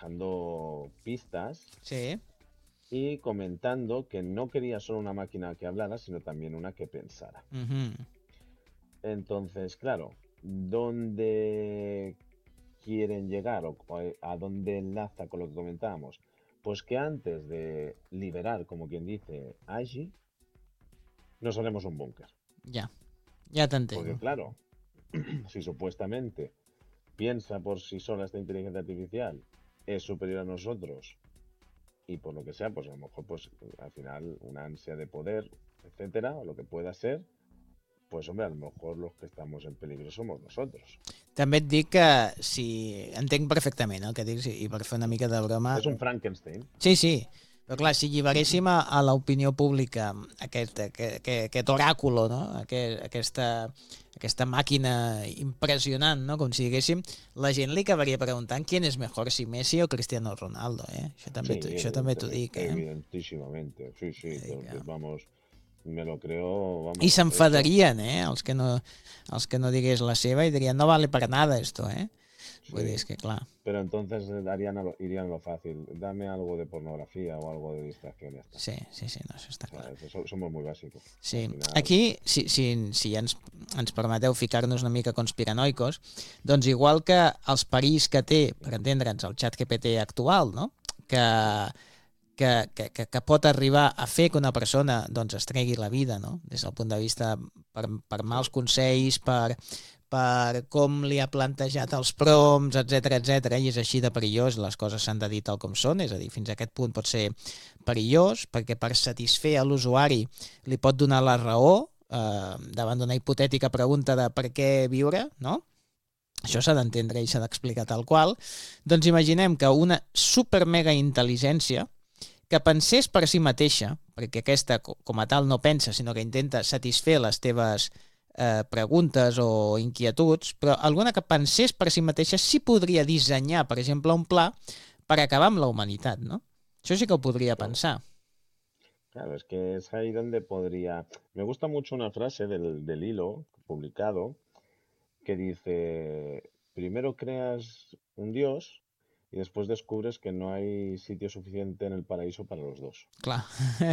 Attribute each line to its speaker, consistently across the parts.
Speaker 1: dejando pistas
Speaker 2: Sí.
Speaker 1: y comentando que no quería solo una máquina que hablara, sino también una que pensara.
Speaker 2: Ujú.
Speaker 1: Entonces, claro, ¿dónde quieren llegar o a dónde enlaza con lo que comentábamos? Pues que antes de liberar, como quien dice, Agi, nos haremos un búnker.
Speaker 2: Ya, ya
Speaker 1: Porque
Speaker 2: t'entenc.
Speaker 1: claro, si supuestamente piensa por sí sola esta inteligencia artificial, es superior a nosotros y por lo que sea, pues a lo mejor pues al final una ansia de poder, etcétera, o lo que pueda ser, pues hombre, a lo mejor los que estamos en peligro somos nosotros.
Speaker 2: També et dic que si entenc perfectament el que dius i per fer una mica de broma.
Speaker 1: Es un Frankenstein.
Speaker 2: Sí, sí, però clar, si lliberéssim a l'opinió pública aquest oràculo, no? Aquesta màquina impressionant, no? Com si diguéssim, la gent li acabaria preguntant quién és mejor, si Messi o Cristiano Ronaldo, eh?
Speaker 1: Sí,
Speaker 2: Això també t'ho dic, eh?
Speaker 1: evidentísimamente. Sí, sí,
Speaker 2: Vull dir que...
Speaker 1: vamos, me lo creo,
Speaker 2: I
Speaker 1: vamos, eso.
Speaker 2: s'enfadarien, eh? Els que no digués la seva i dirien no vale para nada esto, eh? Vull dir,
Speaker 1: Sí,
Speaker 2: és que clar.
Speaker 1: pero entonces irían a lo fácil. Dame algo de pornografía o algo de distracción y ya está.
Speaker 2: Sí, sí, sí, no, això està
Speaker 1: O sea,
Speaker 2: clar.
Speaker 1: somos muy básicos. Al
Speaker 2: Sí,
Speaker 1: final,
Speaker 2: aquí, si ja ens permeteu ficar-nos una mica conspiranoicos, doncs igual que els perills que té, per entendre'ns, el xat GPT actual, no? que, que pot arribar a fer que una persona doncs, es tregui la vida, no? Des del punt de vista per
Speaker 1: sí,
Speaker 2: mals consells, per com li ha plantejat els prompts, etc i és així de perillós, les coses s'han de dir tal com són, és a dir, fins a aquest punt pot ser perillós, perquè per satisfer a l'usuari li pot donar la raó davant d'una hipotètica pregunta de per què viure, no? Això s'ha d'entendre i s'ha d'explicar tal qual. Doncs imaginem que una super mega intel·ligència que pensés per si mateixa, perquè aquesta com a tal no pensa, sinó que intenta satisfer les teves preguntes o inquietuds, però alguna que pensés per si mateixa sí podria dissenyar, per exemple, un pla per acabar amb la humanitat, no? Això sí que ho podria
Speaker 1: claro.
Speaker 2: pensar.
Speaker 1: Claro, es que es ahí donde podría... Me gusta mucho una frase del hilo publicado que dice, primero creas un dios y después descubres que no hay sitio suficiente en el paraíso para los dos.
Speaker 2: Clar.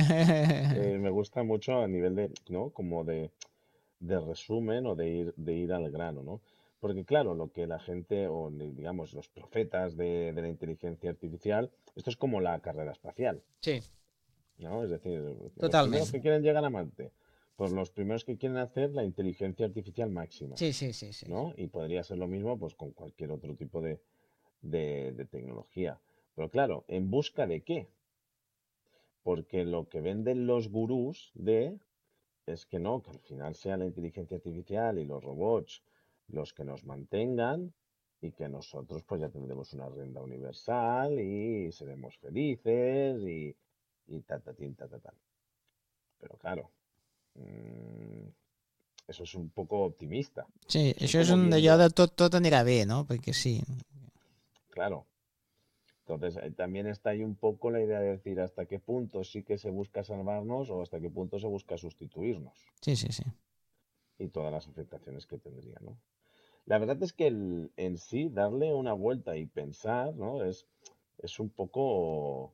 Speaker 1: Me gusta mucho a nivel de, ¿no? Como de resumen o de ir al grano, ¿no? Porque claro, lo que la gente, o digamos los profetas de la inteligencia artificial, esto es como la carrera espacial,
Speaker 2: Sí,
Speaker 1: ¿no? Es decir, los primeros
Speaker 2: totalment.
Speaker 1: que quieren llegar a Marte, pues los primeros que quieren hacer la inteligencia artificial máxima,
Speaker 2: Sí, sí, sí, sí.
Speaker 1: ¿no? Y podría ser lo mismo pues con cualquier otro tipo de tecnología. Pero claro, ¿en busca de qué? Porque lo que venden los gurús es que no, que al final sea la inteligencia artificial y los robots los que nos mantengan y que nosotros pues ya tendremos una renta universal y seremos felices y ta ta tin, ta ta tal. Pero claro, mm, eso es un poco optimista.
Speaker 2: Sí,
Speaker 1: Eso es
Speaker 2: això és
Speaker 1: como
Speaker 2: un d'allò
Speaker 1: viendo,
Speaker 2: de tot anirà bé, no? Perquè sí.
Speaker 1: claro. Entonces también está ahí un poco la idea de decir hasta qué punto sí que se busca salvarnos o hasta qué punto se busca sustituirnos
Speaker 2: Sí, sí, sí.
Speaker 1: y todas las afectaciones que tendría, ¿no? La verdad es que en sí darle una vuelta y pensar, ¿no? Es un poco...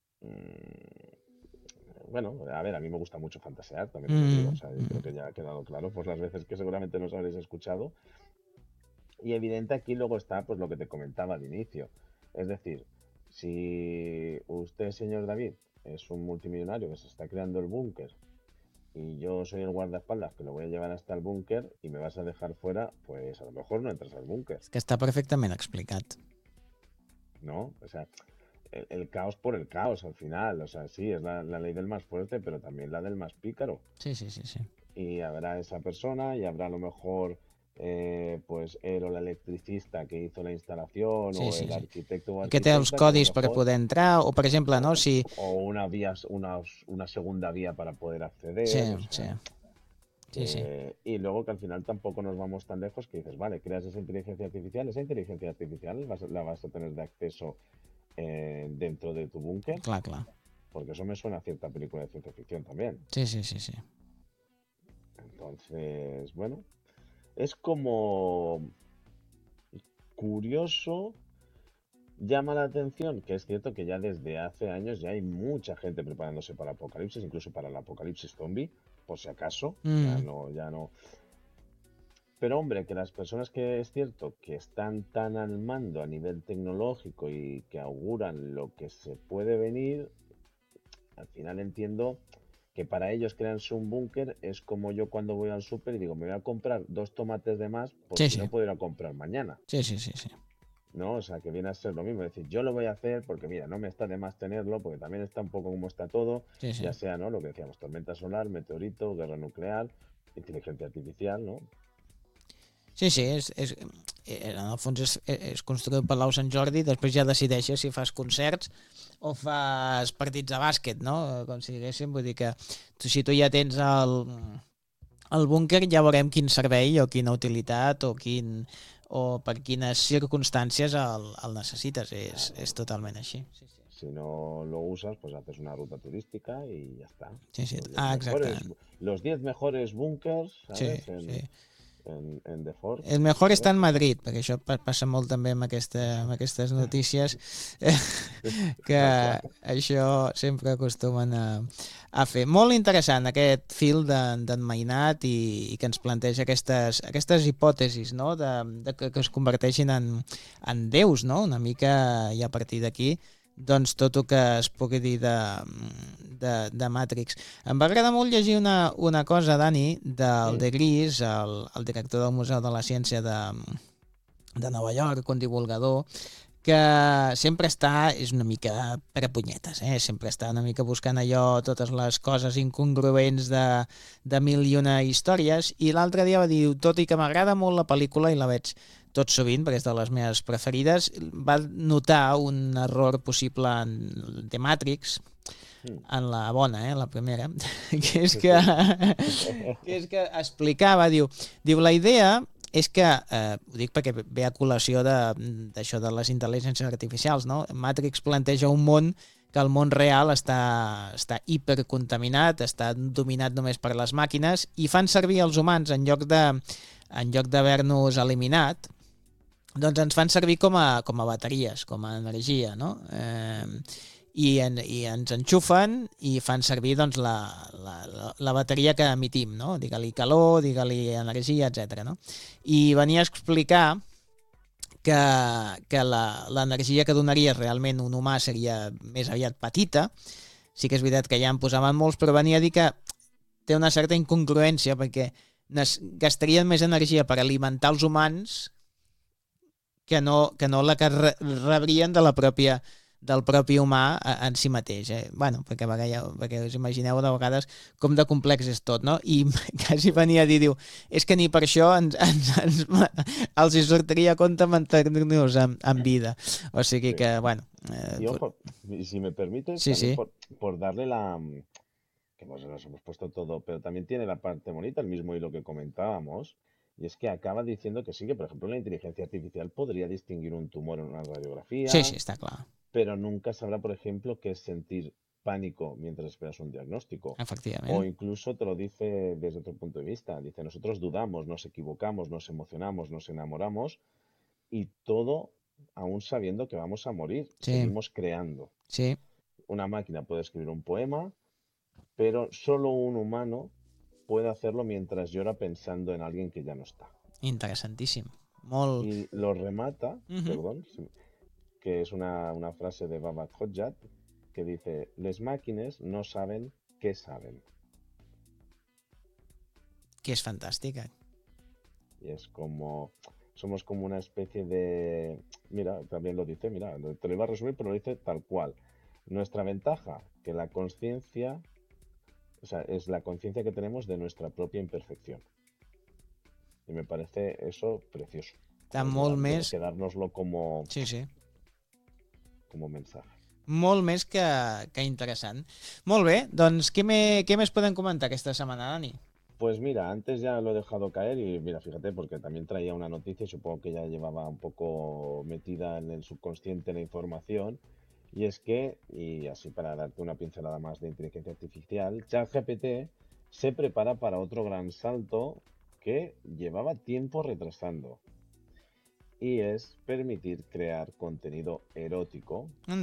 Speaker 1: bueno, a ver, a mí me gusta mucho fantasear, también os lo digo, o
Speaker 2: Mm,
Speaker 1: sea, yo creo
Speaker 2: mm.
Speaker 1: que ya ha quedado claro por las veces que seguramente nos habréis escuchado. Y evidente aquí luego está pues lo que te comentaba al inicio. Es decir, si usted, señor David, es un multimillonario que se está creando el búnker y yo soy el guardaespaldas que lo voy a llevar hasta el búnker y me vas a dejar fuera, pues a lo mejor no entras al búnker,
Speaker 2: És que està perfectament explicat.
Speaker 1: ¿no? O sea, el caos por el caos al final, o sea, sí, es la ley del más fuerte, pero también la del más pícaro.
Speaker 2: Sí, sí, sí, sí.
Speaker 1: Y habrá esa persona y habrá a lo mejor pues él o la electricista que hizo la instalación
Speaker 2: Sí,
Speaker 1: o
Speaker 2: sí,
Speaker 1: el
Speaker 2: sí.
Speaker 1: arquitecto o
Speaker 2: I que té els
Speaker 1: arquitecta que a lo
Speaker 2: codis per
Speaker 1: mejor
Speaker 2: poder entrar, o per exemple, no? Si...
Speaker 1: o una vía, una segunda vía para poder
Speaker 2: Sí,
Speaker 1: acceder, o
Speaker 2: sí.
Speaker 1: sea,
Speaker 2: Sí, sí.
Speaker 1: y luego que al final tampoco nos vamos tan lejos que dices, vale, creas esa inteligencia artificial la vas a tener de acceso dentro de tu búnker,
Speaker 2: Clar, clar.
Speaker 1: porque eso me suena a cierta película de ciencia ficción también.
Speaker 2: Sí, sí, sí, sí.
Speaker 1: Entonces, bueno, es como curioso, Llama la atención que es cierto que ya desde hace años ya hay mucha gente preparándose para apocalipsis, incluso para el apocalipsis zombie, por si acaso,
Speaker 2: Mm,
Speaker 1: ya no. Pero hombre, que las personas que es cierto que están tan al mando a nivel tecnológico y que auguran lo que se puede venir, al final entiendo que para ellos crearse un búnker es como yo cuando voy al súper y digo, me voy a comprar 2 tomates de más por
Speaker 2: sí,
Speaker 1: si
Speaker 2: sí,
Speaker 1: no puedo ir a comprar mañana.
Speaker 2: sí, sí, sí, sí.
Speaker 1: ¿No? O sea, que viene a ser lo mismo. Es decir, yo lo voy a hacer porque, mira, no me está de más tenerlo, porque también está un poco como está todo,
Speaker 2: Sí, sí.
Speaker 1: ya sea, ¿no? Lo que decíamos, tormenta solar, meteorito, guerra nuclear, inteligencia artificial, ¿no?
Speaker 2: Sí, sí, en el fons és construir el Palau Sant Jordi, després ja decideixes si fas concerts o fas partits de bàsquet, no? Com si diguéssim, vull dir que si tu ja tens el búnquer ja veurem quin servei o quina utilitat o per quines circumstàncies el necessites, és
Speaker 1: Claro.
Speaker 2: totalment així. Sí, sí.
Speaker 1: Si no lo usas, pues haces una ruta turística y ya está.
Speaker 2: Sí, sí.
Speaker 1: Los mejores,
Speaker 2: Exactament.
Speaker 1: los 10 mejores búnkers,
Speaker 2: Sí,
Speaker 1: ¿sabes?
Speaker 2: sí.
Speaker 1: En The Fork,
Speaker 2: El mejor
Speaker 1: ¿sabes?
Speaker 2: està en
Speaker 1: Pues
Speaker 2: Madrid, perquè això passa molt també amb aquestes notícies, que
Speaker 1: tal cual.
Speaker 2: això sempre acostumen a fer. Molt interessant aquest fil d'en Mainat i que ens planteja aquestes hipòtesis, no? Que es converteixin en déus, no? Una mica, i a partir d'aquí doncs tot el que es pugui dir de Matrix. Em va agradar molt llegir una cosa, Dani, del
Speaker 1: Mm,
Speaker 2: De Gris, el director del Museu de la Ciència de Nova York, un divulgador, que sempre és una mica prepunyetes, sempre està una mica buscant allò, totes les coses incongruents de mil i una històries, i l'altre dia va dir, tot i que m'agrada molt la pel·lícula i la veig tot sovint, perquè és de les meves preferides, va notar un error possible en The Matrix,
Speaker 1: mm.
Speaker 2: en la bona, la primera, que és que, que és que explicava, diu la idea és que, ho dic perquè ve a col·lació d'això de les intel·ligències artificials, no? Matrix planteja un món que el món real està hipercontaminat, està dominat només per les màquines i fan servir els humans en lloc d'haver-nos eliminat, doncs ens fan servir com a bateries, com a energia, no? I ens enxufen i fan servir doncs, la bateria que emitim, no? Digue-li calor, digue-li energia, etc. No? I venia a explicar que l'energia que donaria realment un humà seria més aviat petita, sí que és veritat que ja en posaven molts, però venia a dir que té una certa incongruència perquè gastarien més energia per alimentar els humans que no la que rebrien del propi humà en si mateix. Bueno, perquè us imagineu de vegades com de complex és tot, no? I quasi venia a dir, és que ni per això els hi sortiria a compte mantenir-nos en vida. O sigui
Speaker 1: Sí.
Speaker 2: que, bueno...
Speaker 1: Y ojo, y si me permites,
Speaker 2: sí,
Speaker 1: también
Speaker 2: sí,
Speaker 1: por darle que nos hemos puesto todo, pero también tiene la parte bonita, el mismo hilo que comentábamos, y es que acaba diciendo que sí, que por ejemplo la inteligencia artificial podría distinguir un tumor en una
Speaker 2: sí, sí,
Speaker 1: radiografía,
Speaker 2: està clar.
Speaker 1: pero nunca sabrá, por ejemplo, qué es sentir pánico mientras esperas un diagnóstico. O
Speaker 2: Efectivament.
Speaker 1: incluso te lo dice desde otro punto de vista. Dice, nosotros dudamos, nos equivocamos, nos emocionamos, nos enamoramos y todo aún sabiendo que vamos a morir,
Speaker 2: Sí,
Speaker 1: seguimos creando.
Speaker 2: sí,
Speaker 1: Una máquina puede escribir un poema, pero solo un humano puede hacerlo mientras llora pensando en alguien que ya no está.
Speaker 2: interessantíssim. Molt...
Speaker 1: Y lo remata,
Speaker 2: Mhm.
Speaker 1: perdón, que es una frase de Baba Hodjat, que dice, les máquines no saben qué saben.
Speaker 2: Que és fantàstica.
Speaker 1: Y es como, somos como una especie de, mira, también lo dice, mira, te lo iba a resumir, pero lo dice tal cual. Nuestra ventaja, que la conciencia, o sea, es la conciencia que tenemos de nuestra propia imperfección. Y me parece eso precioso,
Speaker 2: Està
Speaker 1: como
Speaker 2: molt més...
Speaker 1: quedárnoslo
Speaker 2: Sí, sí.
Speaker 1: como mensaje.
Speaker 2: Molt més que interessant. Molt bé, doncs què més podem comentar aquesta setmana, Dani?
Speaker 1: Pues mira, antes ya lo he dejado caer y mira, fíjate, porque también traía una noticia y supongo que ya llevaba un poco metida en el subconsciente la información. Y es que, y así para darte una pincelada más de inteligencia artificial, ChatGPT se prepara para otro gran salto que llevaba tiempo retrasando. y es permitir crear contenido erótico